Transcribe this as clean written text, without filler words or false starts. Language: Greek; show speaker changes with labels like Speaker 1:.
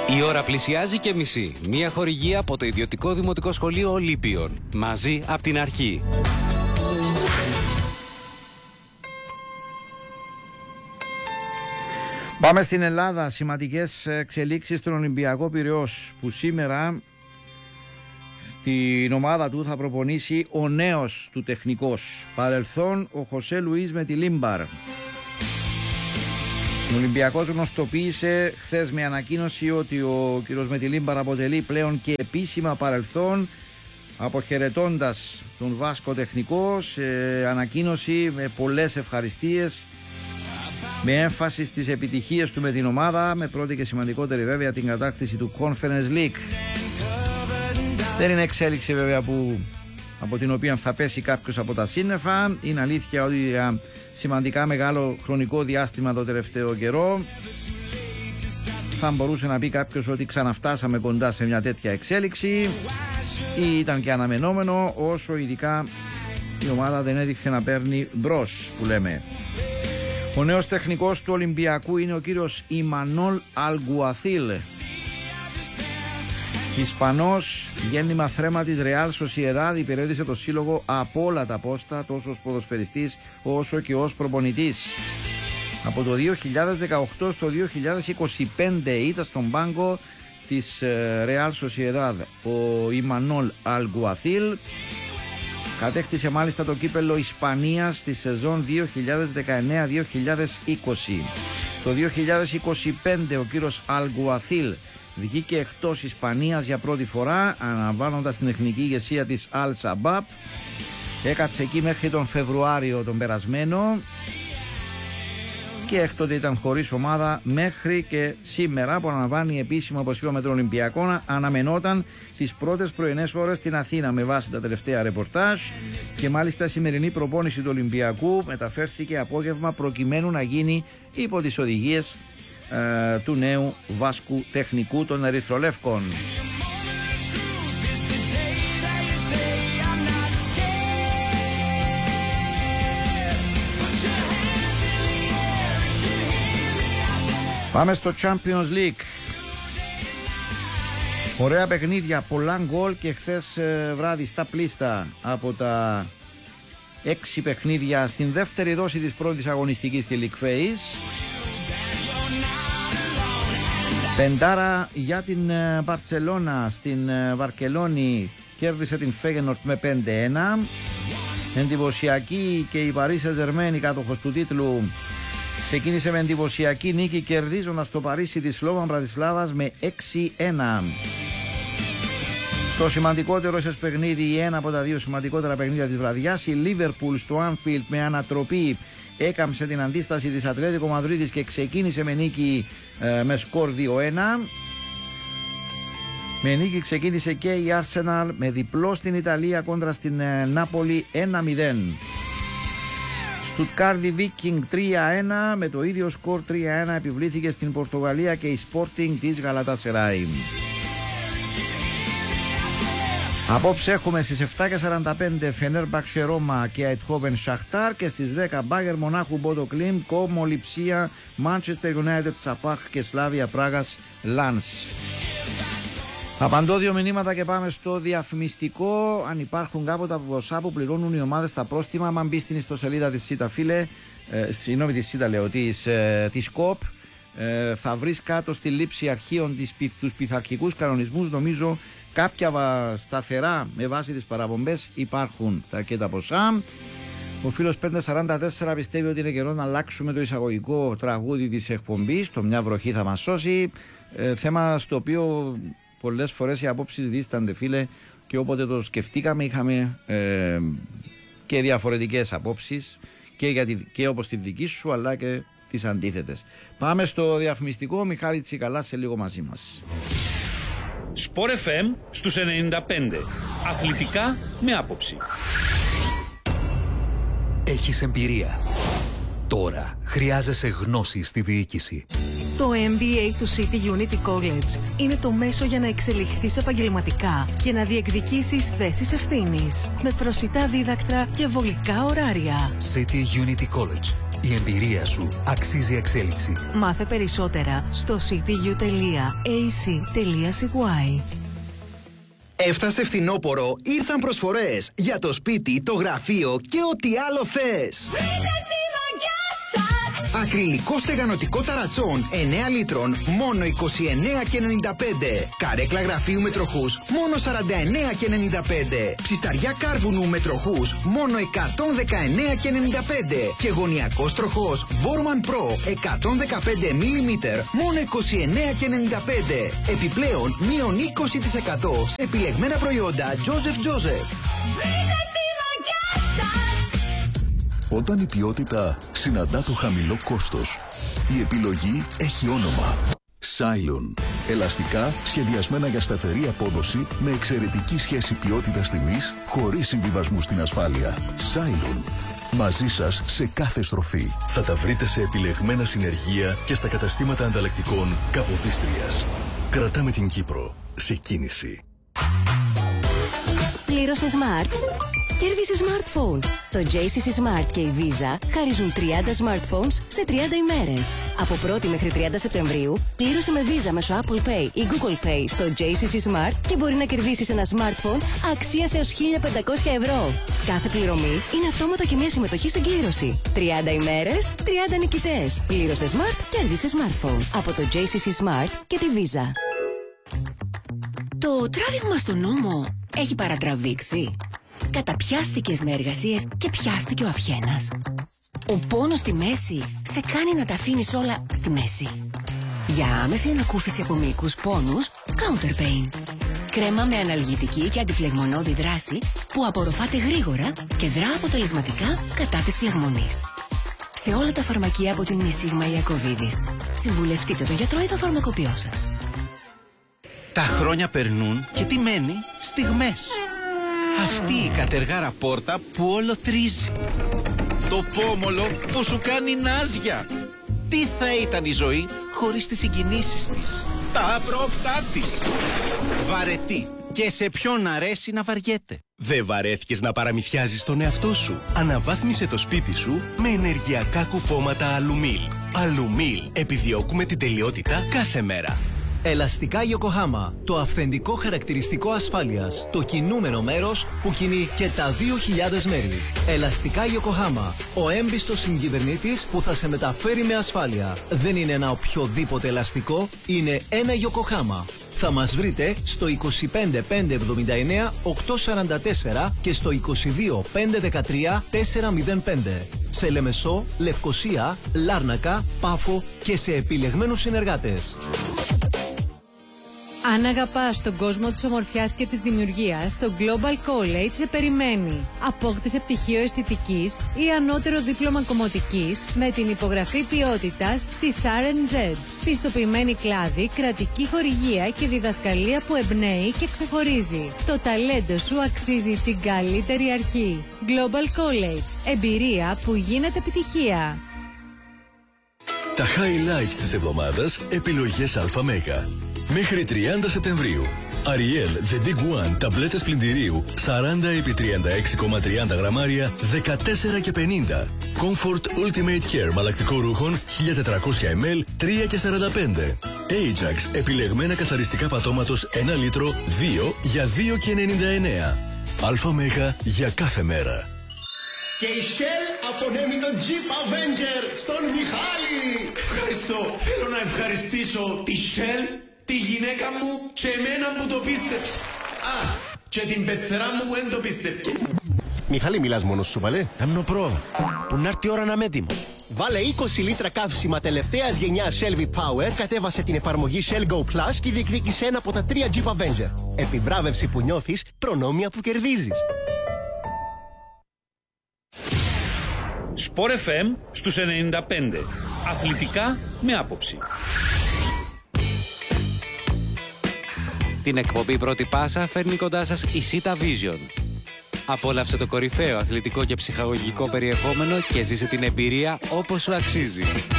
Speaker 1: Η ώρα πλησιάζει και μισή. Μία χορηγία από το Ιδιωτικό Δημοτικό Σχολείο Ολύμπιων. Μαζί από την αρχή.
Speaker 2: Πάμε στην Ελλάδα. Σημαντικές εξελίξεις στον Ολυμπιακό Πειραιώς, που σήμερα την ομάδα του θα προπονήσει ο νέος του τεχνικός. Παρελθόν ο Χωσέ Λουίς με τη Λίμπαρ. Ο Ολυμπιακός γνωστοποίησε χθες με ανακοίνωση ότι ο κ. Μετιλίμπαρ αποτελεί πλέον και επίσημα παρελθόν, αποχαιρετώντας τον Βάσκο τεχνικό σε ανακοίνωση με πολλές ευχαριστίες, με έμφαση στις επιτυχίες του με την ομάδα, με πρώτη και σημαντικότερη βέβαια την κατάκτηση του Conference League. Δεν είναι εξέλιξη βέβαια από την οποία θα πέσει κάποιος από τα σύννεφα. Είναι αλήθεια ότι σημαντικά μεγάλο χρονικό διάστημα το τελευταίο καιρό θα μπορούσε να πει κάποιος ότι ξαναφτάσαμε κοντά σε μια τέτοια εξέλιξη, ή ήταν και αναμενόμενο, όσο ειδικά η ομάδα δεν έδειχνε να παίρνει μπρος, που λέμε. Ο νέος τεχνικός του Ολυμπιακού είναι ο κύριος Ιμανόλ Αλγκουαθίλ, Ισπανός, γέννημα θρέμα της Real Sociedad, υπηρέτησε το σύλλογο από όλα τα πόστα, τόσο ως ποδοσφαιριστής όσο και ως προπονητής. Από το 2018 στο 2025 ήταν στον πάγκο της Real Sociedad ο Ιμανόλ Αλγκουαθίλ. Κατέκτησε μάλιστα το κύπελλο Ισπανίας στη σεζόν 2019-2020. Το 2025 ο κύριος Αλγκουαθίλ βγήκε εκτός Ισπανίας για πρώτη φορά, αναλαμβάνοντας την τεχνική ηγεσία της Al Shabab. Έκατσε εκεί μέχρι τον Φεβρουάριο τον περασμένο και έκτοτε ήταν χωρίς ομάδα μέχρι και σήμερα που αναλαμβάνει επίσημα, όπως είπαμε, τον Ολυμπιακό. Αναμενόταν τις πρώτες πρωινές ώρες στην Αθήνα με βάση τα τελευταία ρεπορτάζ, και μάλιστα η σημερινή προπόνηση του Ολυμπιακού μεταφέρθηκε απόγευμα προκειμένου να γίνει υπό τις οδηγίες του νέου Βάσκου τεχνικού των Ερυθρολεύκων. Πάμε στο Champions League. Ωραία παιχνίδια, πολλά γκολ, και χθες βράδυ στα πλήστα από τα 6 παιχνίδια στην δεύτερη δόση της πρώτης αγωνιστικής στη League Phase. Πεντάρα για την Μπαρτσελώνα στην Βαρκελόνη, κέρδισε την Φέγενορτ με 5-1. Εντυπωσιακή και η Παρί Σεν-Ζερμέν, κάτοχος του τίτλου, ξεκίνησε με εντυπωσιακή νίκη, κερδίζοντας το Παρίσι της Σλόβαν Μπρατισλάβας με 6-1. Στο σημαντικότερο ίσως παιχνίδι, ένα από τα δύο σημαντικότερα παιχνίδια της βραδιάς, η Λίβερπουλ στο Άνφιλντ με ανατροπή έκαμψε την αντίσταση της Ατλέτικο Μαδρίτης και ξεκίνησε με νίκη με σκορ 2-1. Με νίκη ξεκίνησε και η Arsenal με διπλό στην Ιταλία κόντρα στην Νάπολη 1-0. Στουτκάρδι Βίκινγκ 3-1, με το ίδιο σκορ 3-1 επιβλήθηκε στην Πορτογαλία και η Sporting της Γαλατασεράι. Απόψε έχουμε στις 7:45 Φενέρμπαξε Ρώμα και Αιτχόβεν Σαχτάρ, και στις 10 Μπάγερ Μονάχου Μπότο Κλίμ, Κόμο Λιψία, Manchester United Σαπάχ και Σλάβια Πράγας Λάνς. Απαντώ 2 μηνύματα και πάμε στο διαφημιστικό. Αν υπάρχουν κάποτε ποσά που πληρώνουν οι ομάδες τα πρόστιμα, αν μπει στην ιστοσελίδα της ΣΥΤΑ, φίλε, της ΣΥΤΑ λέω, της ΚΟΠ, θα βρεις κάτω στη λήψη αρχείων τους πειθαρχικούς κανονισμούς. Νομίζω κάποια σταθερά με βάση τις παραπομπές υπάρχουν και τα ποσά. Ο φίλος 544 πιστεύει ότι είναι καιρό να αλλάξουμε το εισαγωγικό τραγούδι της εκπομπής, το «Μια βροχή θα μας σώσει», θέμα στο οποίο πολλές φορές οι απόψεις δίστανται, φίλε, και όποτε το σκεφτήκαμε είχαμε και διαφορετικές απόψεις, και όπως τη δική σου αλλά και τις αντίθετες. Πάμε στο διαφημιστικό. Μιχάλη Τσικαλάς σε λίγο μαζί μας.
Speaker 3: Sport FM στους 95. Αθλητικά με άποψη.
Speaker 4: Έχεις εμπειρία. Τώρα χρειάζεσαι γνώση στη διοίκηση.
Speaker 5: Το MBA του City Unity College είναι το μέσο για να εξελιχθείς επαγγελματικά και να διεκδικήσεις θέσεις ευθύνης. Με προσιτά δίδακτρα και βολικά ωράρια.
Speaker 4: City Unity College. Η εμπειρία σου αξίζει εξέλιξη.
Speaker 5: Μάθε περισσότερα στο ctu.ac.cy.
Speaker 6: Έφτασε φθινόπωρο, ήρθαν προσφορές για το σπίτι, το γραφείο και ό,τι άλλο θες. Ακριλικό στεγανοτικό ταρατσόν 9 λίτρων, μόνο 29,95. Καρέκλα γραφείου με τροχούς, μόνο 49,95. Ψισταριά κάρβουνου με τροχούς, μόνο 119,95. Και γωνιακός τροχός Borman Pro 115 mm, μόνο 29,95. Επιπλέον, μείον 20% σε επιλεγμένα προϊόντα Joseph.
Speaker 7: Όταν η ποιότητα συναντά το χαμηλό κόστος, η επιλογή έχει όνομα. Cylon. Ελαστικά σχεδιασμένα για σταθερή απόδοση με εξαιρετική σχέση ποιότητας-τιμής, χωρίς συμβιβασμού στην ασφάλεια. Cylon. Μαζί σας σε κάθε στροφή. Θα τα βρείτε σε επιλεγμένα συνεργεία και στα καταστήματα ανταλλακτικών Καποδίστριας. Κρατάμε την Κύπρο σε κίνηση.
Speaker 8: Πλήρωσε Smart. Κέρδισε smartphone. Το JCC Smart και η Visa χαρίζουν 30 smartphones σε 30 ημέρες. Από 1η μέχρι 30 Σεπτεμβρίου, πλήρωσε με Visa μέσω Apple Pay ή Google Pay στο JCC Smart και μπορεί να κερδίσεις ένα smartphone αξίας έως 1.500 ευρώ. Κάθε πληρωμή είναι αυτόματα και μια συμμετοχή στην κλήρωση. 30 ημέρες, 30 νικητές. Πλήρωσε Smart, κέρδισε smartphone. Από το JCC Smart και τη Visa.
Speaker 9: Το τράβηγμα στον νόμο έχει παρατραβήξει. Καταπιάστηκες με εργασίες και πιάστηκε ο αυχένας. Ο πόνος στη μέση σε κάνει να τα αφήνεις όλα στη μέση. Για άμεση ανακούφιση από μυϊκούς πόνους, Counter Pain. Κρέμα με αναλγητική και αντιφλεγμονώδη δράση που απορροφάται γρήγορα και δρά αποτελεσματικά κατά της φλεγμονής. Σε όλα τα φαρμακεία από την Νησίγμα Ιακωβίδης. Συμβουλευτείτε το γιατρό ή το φαρμακοποιό σας.
Speaker 10: Τα χρόνια περνούν και τι μένει? Στιγμές. Αυτή η κατεργάρα πόρτα που όλο τρίζει. Το πόμολο που σου κάνει νάζια. Τι θα ήταν η ζωή χωρίς τις συγκινήσεις της, τα απρόπτά της. Βαρετή. Και σε ποιον αρέσει να βαριέται.
Speaker 11: Δεν βαρέθηκες να παραμυθιάζεις τον εαυτό σου? Αναβάθμισε το σπίτι σου με ενεργειακά κουφώματα Αλουμίλ. Αλουμίλ. Επιδιώκουμε την τελειότητα κάθε μέρα.
Speaker 12: Ελαστικά Yokohama, το αυθεντικό χαρακτηριστικό ασφάλειας. Το κινούμενο μέρος που κινεί και τα 2.000 μέρη. Ελαστικά Yokohama, ο έμπιστος συγκυβερνήτης που θα σε μεταφέρει με ασφάλεια. Δεν είναι ένα οποιοδήποτε ελαστικό, είναι ένα Yokohama. Θα μας βρείτε στο 25 579 844 και στο 22 513 405. Σε Λεμεσό, Λευκοσία, Λάρνακα, Πάφο και σε επιλεγμένους συνεργάτες.
Speaker 13: Αν αγαπάς τον κόσμο της ομορφιάς και της δημιουργίας, το Global College σε περιμένει. Απόκτησε πτυχίο αισθητικής ή ανώτερο δίπλωμα κομμωτικής με την υπογραφή ποιότητας της R&Z. Πιστοποιημένη κλάδη, κρατική χορηγία και διδασκαλία που εμπνέει και ξεχωρίζει. Το ταλέντο σου αξίζει την καλύτερη αρχή. Global College. Εμπειρία που γίνεται επιτυχία.
Speaker 7: Τα highlights της εβδομάδας, επιλογές ΑΜΕΓΑ. Μέχρι 30 Σεπτεμβρίου. Ariel The Big One ταμπλέτες πλυντηρίου 40 επί 36,30 γραμμάρια 14,50. Comfort Ultimate Care μαλακτικό ρούχων 1400 ml 3,45. Ajax επιλεγμένα καθαριστικά πατώματος 1 λίτρο 2 για 2,99. ΑΜΕΓΑ για κάθε μέρα.
Speaker 14: Και η Shell απονέμει τον Jeep Avenger στον Μιχάλη.
Speaker 15: Ευχαριστώ. Θέλω να ευχαριστήσω τη Shell, τη γυναίκα μου και εμένα που το πίστεψε. Α, και την πεθερά μου που δεν το πίστευκε.
Speaker 14: Μιχάλη, μιλάς μόνος σου, παλέ?
Speaker 15: Προ, που να έρθει η ώρα να είμαι έτοιμο.
Speaker 14: Βάλε 20 λίτρα καύσιμα τελευταίας γενιάς Shell V-Power, κατέβασε την εφαρμογή Shell Go Plus και διεκδίκησε ένα από τα 3 Jeep Avenger. Επιβράβευση που νιώθεις, προνόμια που κερδίζεις.
Speaker 3: Sport FM στους 95. Αθλητικά με άποψη.
Speaker 1: Την εκπομπή Πρώτη Πάσα φέρνει κοντά σας η Sita Vision. Απόλαυσε το κορυφαίο αθλητικό και ψυχαγωγικό περιεχόμενο και ζήσε την εμπειρία όπως σου αξίζει.